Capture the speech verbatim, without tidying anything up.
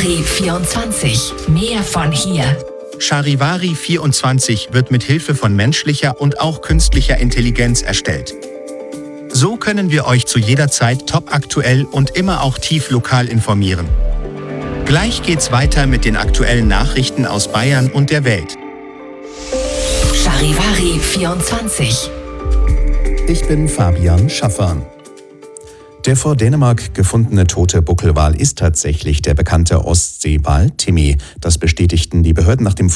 Charivari vierundzwanzig. Mehr von hier. Charivari vierundzwanzig wird mit Hilfe von menschlicher und auch künstlicher Intelligenz erstellt. So können wir euch zu jeder Zeit topaktuell und immer auch tief lokal informieren. Gleich geht's weiter mit den aktuellen Nachrichten aus Bayern und der Welt. Charivari vierundzwanzig. Ich bin Fabian Schaffern. Der vor Dänemark gefundene tote Buckelwal ist tatsächlich der bekannte Ostseewal Timmy. Das bestätigten die Behörden nach dem